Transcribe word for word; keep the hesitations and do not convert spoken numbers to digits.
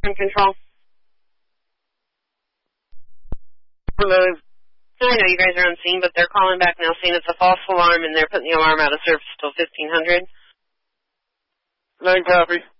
Control. Hello. I know you guys are on scene, but they're calling back now saying it's a false alarm and they're putting the alarm out of service till fifteen hundred. Nine copy.